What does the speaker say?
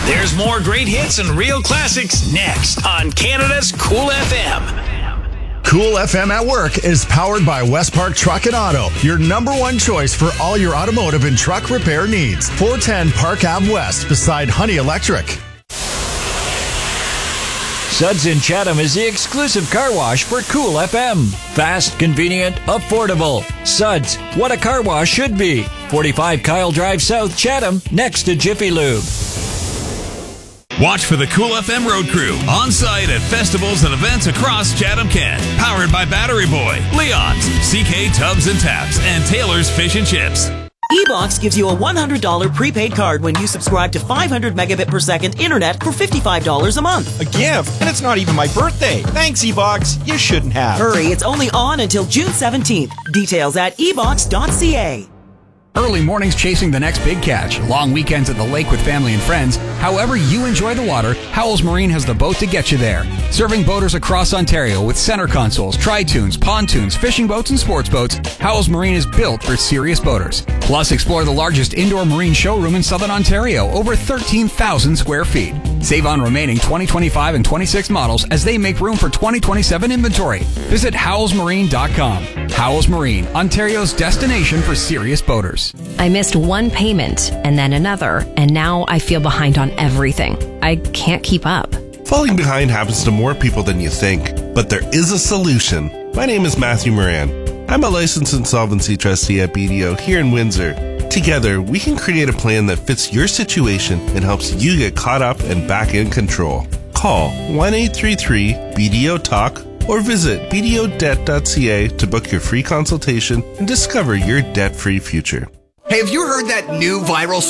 There's more great hits and real classics next on Canada's Cool FM. Cool FM at Work is powered by West Park Truck and Auto, your number one choice for all your automotive and truck repair needs. 410 Park Ave West beside Honey Electric. Suds in Chatham is the exclusive car wash for Cool FM. Fast, convenient, affordable. Suds, what a car wash should be. 45 Kyle Drive South, Chatham, next to Jiffy Lube. Watch for the Cool FM Road Crew on site at festivals and events across Chatham-Kent. Powered by Battery Boy, Leon's, CK Tubs and Taps, and Taylor's Fish and Chips. eBox gives you a $100 prepaid card when you subscribe to 500 megabit per second internet for $55 a month. A gift? And it's not even my birthday. Thanks, eBox. You shouldn't have. Hurry, it's only on until June 17th. Details at ebox.ca. Early mornings chasing the next big catch, long weekends at the lake with family and friends. However you enjoy the water, Howells Marine has the boat to get you there. Serving boaters across Ontario with center consoles, tri-tunes, pontoons, fishing boats, and sports boats, Howells Marine is built for serious boaters. Plus, explore the largest indoor marine showroom in Southern Ontario, over 13,000 square feet. Save on remaining 2025 and 26 models as they make room for 2027 inventory. Visit howellsmarine.com. Howells Marine, Ontario's destination for serious boaters. I missed one payment and then another, and now I feel behind on everything. I can't keep up. Falling behind happens to more people than you think, but there is a solution. My name is Matthew Moran. I'm a licensed insolvency trustee at BDO here in Windsor. Together, we can create a plan that fits your situation and helps you get caught up and back in control. Call 1-833-BDO-TALK or visit bdodebt.ca to book your free consultation and discover your debt-free future. Hey, have you heard that new viral